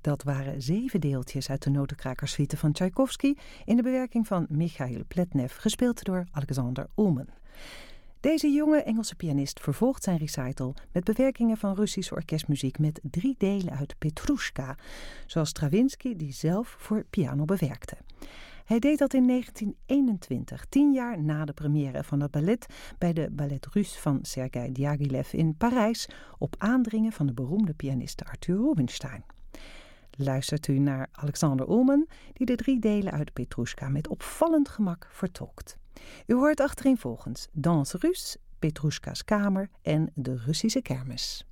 Dat waren 7 deeltjes uit de Notenkrakersuite van Tchaikovsky in de bewerking van Michail Pletnev, gespeeld door Alexander Ullman. Deze jonge Engelse pianist vervolgt zijn recital met bewerkingen van Russische orkestmuziek met 3 delen uit Petrushka, zoals Stravinsky die zelf voor piano bewerkte. Hij deed dat in 1921, 10 jaar na de première van het ballet bij de Ballet Russe van Sergei Diaghilev in Parijs, op aandringen van de beroemde pianiste Arthur Rubinstein. Luistert u naar Alexander Ullman, die de 3 delen uit Petrushka met opvallend gemak vertolkt. U hoort achtereenvolgens Danse Russe, Petrushka's kamer en de Russische kermis.